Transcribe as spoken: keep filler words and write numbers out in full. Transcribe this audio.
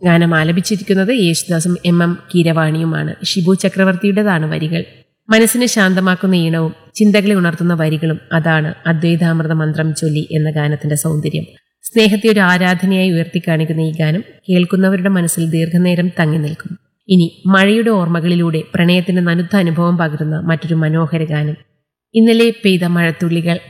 ഗാനം ആലപിച്ചിരിക്കുന്നത് യേശുദാസും M M കീരവാണിയുമാണ്. Shibu ചക്രവർത്തിയുടേതാണ് വരികൾ. മനസ്സിനെ ശാന്തമാക്കുന്ന ഈണവും ചിന്തകളെ ഉണർത്തുന്ന വരികളും അതാണ് അദ്വൈതാമൃത മന്ത്രം ചൊല്ലി എന്ന ഗാനത്തിന്റെ സൗന്ദര്യം. സ്നേഹത്തെ ഒരു ആരാധനയായി ഉയർത്തിക്കാണിക്കുന്ന ഈ ഗാനം കേൾക്കുന്നവരുടെ മനസ്സിൽ ദീർഘനേരം തങ്ങി നിൽക്കും. ഇനി മഴയുടെ ഓർമ്മകളിലൂടെ പ്രണയത്തിന്റെ നനുത്ത അനുഭവം പകരുന്ന മറ്റൊരു മനോഹര ഗാനം. ഇന്നലെ പെയ്ത മഴത്തുള്ളികൾ